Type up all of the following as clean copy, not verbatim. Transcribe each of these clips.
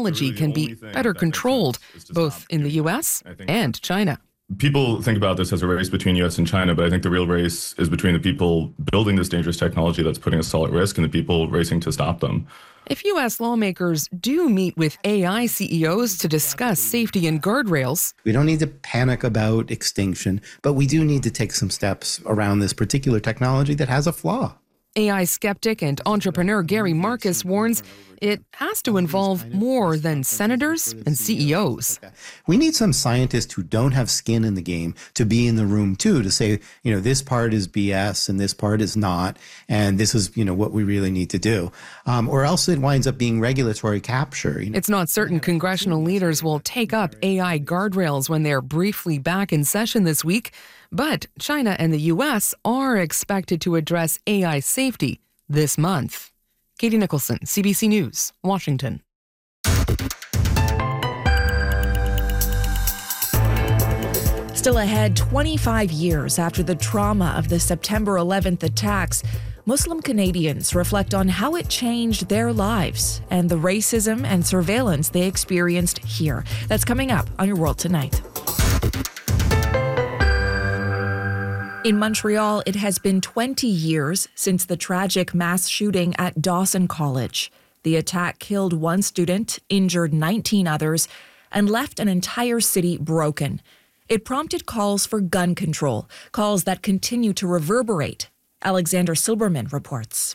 technology can be better controlled, both in the U.S. and China. People think about this as a race between U.S. and China, but I think the real race is between the people building this dangerous technology that's putting us all at risk and the people racing to stop them. If U.S. lawmakers do meet with AI CEOs to discuss safety and guardrails, we don't need to panic about extinction, but we do need to take some steps around this particular technology that has a flaw. AI skeptic and entrepreneur Gary Marcus warns it has to involve more than senators and CEOs. We need some scientists who don't have skin in the game to be in the room too, to say, this part is BS and this part is not, and this is, what we really need to do. Or else it winds up being regulatory capture. It's not certain congressional leaders will take up AI guardrails when they're briefly back in session this week, but China and the U.S. are expected to address AI safety this month. Katie Nicholson, CBC News, Washington. Still ahead, 25 years after the trauma of the September 11th attacks, Muslim Canadians reflect on how it changed their lives and the racism and surveillance they experienced here. That's coming up on Your World Tonight. In Montreal, it has been 20 years since the tragic mass shooting at Dawson College. The attack killed one student, injured 19 others, and left an entire city broken. It prompted calls for gun control, calls that continue to reverberate. Alexander Silberman reports.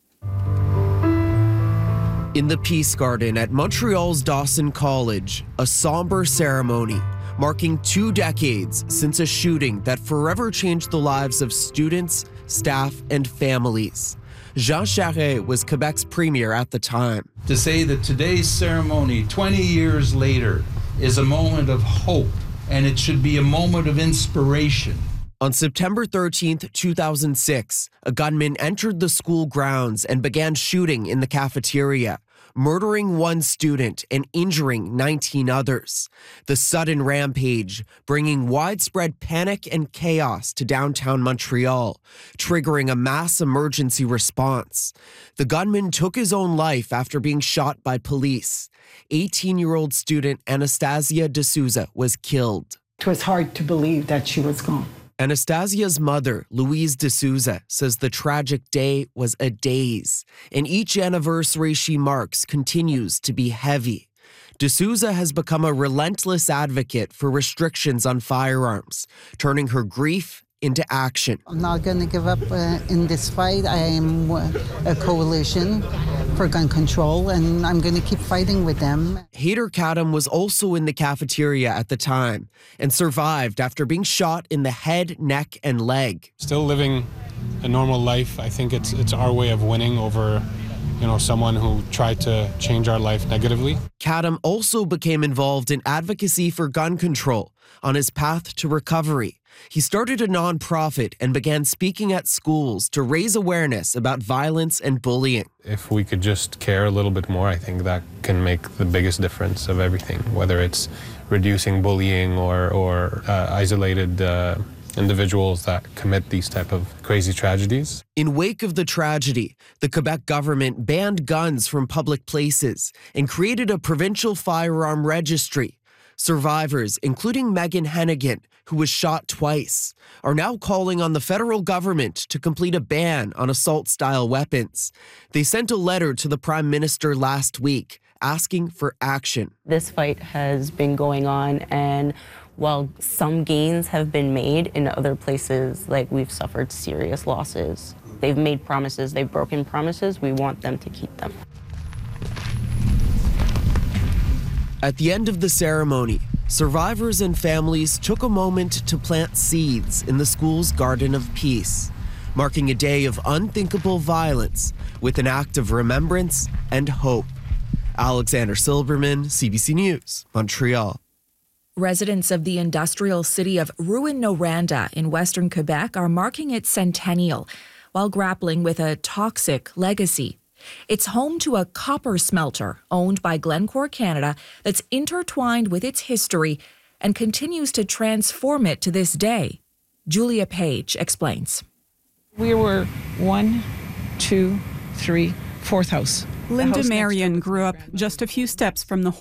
In the Peace Garden at Montreal's Dawson College, a somber ceremony marking 2 decades since a shooting that forever changed the lives of students, staff, and families. Jean Charest was Quebec's premier at the time. To say that today's ceremony, 20 years later, is a moment of hope, and it should be a moment of inspiration. On September 13th, 2006, a gunman entered the school grounds and began shooting in the cafeteria, murdering one student and injuring 19 others. The sudden rampage bringing widespread panic and chaos to downtown Montreal, triggering a mass emergency response. The gunman took his own life after being shot by police. 18-year-old student Anastasia D'Souza was killed. It was hard to believe that she was gone. Anastasia's mother, Louise D'Souza, says the tragic day was a daze, and each anniversary she marks continues to be heavy. D'Souza has become a relentless advocate for restrictions on firearms, turning her grief into action. I'm not going to give up in this fight. I am a coalition for gun control, and I'm going to keep fighting with them. Haider Kadam was also in the cafeteria at the time and survived after being shot in the head, neck, and leg. Still living a normal life. I think it's our way of winning over someone who tried to change our life negatively. Kadam also became involved in advocacy for gun control on his path to recovery. He started a nonprofit and began speaking at schools to raise awareness about violence and bullying. If we could just care a little bit more, I think that can make the biggest difference of everything, whether it's reducing bullying or isolated individuals that commit these type of crazy tragedies. In wake of the tragedy, the Quebec government banned guns from public places and created a provincial firearm registry. Survivors, including Megan Hennigan, who was shot twice, are now calling on the federal government to complete a ban on assault-style weapons. They sent a letter to the Prime Minister last week asking for action. This fight has been going on, and while some gains have been made, in other places, we've suffered serious losses. They've made promises, they've broken promises, we want them to keep them. At the end of the ceremony, survivors and families took a moment to plant seeds in the school's Garden of Peace, marking a day of unthinkable violence with an act of remembrance and hope. Alexander Silberman, CBC News, Montreal. Residents of the industrial city of Rouyn-Noranda in western Quebec are marking its centennial while grappling with a toxic legacy. It's home to a copper smelter owned by Glencore Canada that's intertwined with its history and continues to transform it to this day. Julia Page explains. We were 1, 2, 3, 4th house. Linda Marion grew up just a few steps from the